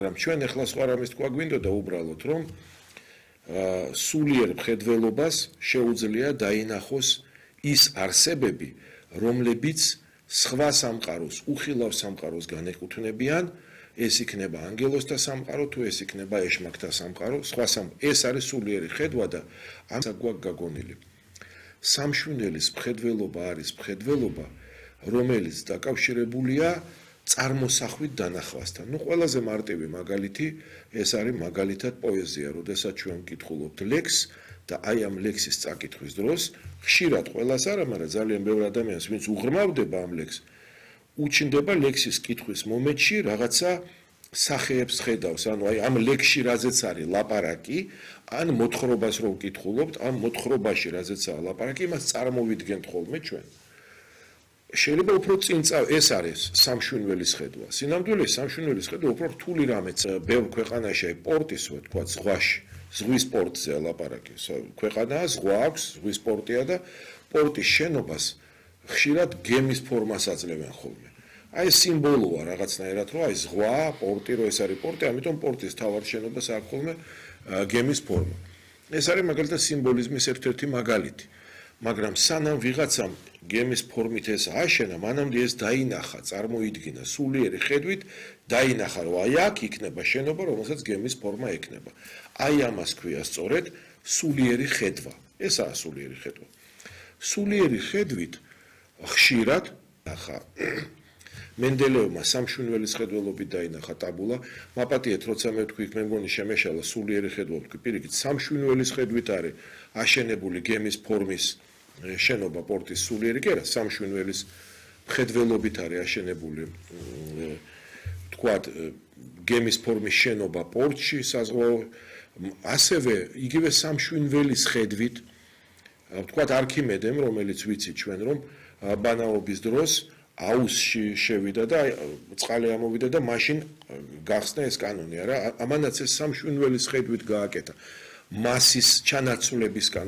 ჩვენ ახლა სხვა რამის თქვა გვინდოდა უბრალოდ რომ სულიერ მხედველობას შეუძლია დაინახოს ის არსებები, რომლებიც სხვა სამყაროს, უხილავ სამყაროს განეკუთვნებიან, ეს იქნება ანგელოსთა სამყარო, თუ ეს იქნება ეშმაკთა სამყარო, ეს არის სულიერი ხედვა და ამ გვაქვს გაგონილი. სამშვინელის მხედველობა არის მხედველობა, რომელიც დაკავშირებულია წარმოსახვით დანახვასთან. ყველაზე მარტივი მაგალითი ეს არის მაგალითად პოეზია, როდესაც ჩვენ ვკითხულობთ ლექსს და აი ამ ლექსის წაკითხვის დროს ხშირად ყველას არა, მაგრამ ძალიან ბევრ ადამიანს, ვინც უღრმავდება ამ ლექსს, უჩნდება ლექსის კითხვის მომენტში რაღაცა სახეებს ხედავს, ანუ აი ამ ლექსში რაზეც არის ლაპარაკი, ან მოთხრობას რო ვკითხულობთ, ამ მოთხრობაში რაზეცაა ლაპარაკი, იმას წარმოვიდგენთ ხოლმე ჩვენ. შეიძლება უფრო წინ ეს არის სამშვინველის ხედვა. სინამდვილეში სამშვინველის ხედვა უფრო რთული რამეც. ბევრ ქვეყანაში აი პორტის ვთქვათ ზღვაში, ზღვის პორტზე ლაპარაკი. ქვეყანაა, ზღვა აქვს, ზღვის პორტია და პორტის შენობას ხშირად გემის ფორმას აძლევენ ხოლმე. აი სიმბოლოა რაღაცნაირად, რომ აი ზღვა, პორტი, რომ ეს არის პორტი, ამიტომ პორტის თავარ შენობას აქვს ხოლმე გემის ფორმა. ეს არის მაგალითად სიმბოლიზმის ერთ-ერთი მაგალითი. მაგრამ სანამ ვიღაცამ გემის ფორმით ეს ააშენა, მანამდე ეს დაინახა, წარმოიდგინა სულიერი ხედვით, დაინახა, რომ აი აქ იქნება შენობა, რომელსაც გემის ფორმა ექნება. აი ამას ქვია სწორედ სულიერი ხედვა. ესაა სულიერი ხედვა. სულიერი ხედვით ხშირად ახლა მენდელეევმა სამშვინველის ხედველობით დაინახა ტაბულა. მაპატიეთ, როცა მე ვთქვი, მე მგონი შემეშალა სულიერი ხედვა, ვთქვი, პირიქით, სამშვინველის ხედვით არის აშენებული გემის ფორმის შენობა პორტის სულიერი კი არა, სამშვინველის მხედველობით არის აშენებული ვთქვათ, გემის ფორმის შენობა პორტში, საზღვაო, ასევე იგივე სამშვინველის ხედვით, ვთქვათ, არქიმედემ, რომელიც ვიცით ჩვენ, რომ ბანაობის დროს აუსში შევიდა და წყალი ამოვიდა და მაშინ გახსნა ეს კანონი, არა? ამანაც ეს სამშვინველის ხედვით გააკეთა. მასის ჩანაცვლებისგან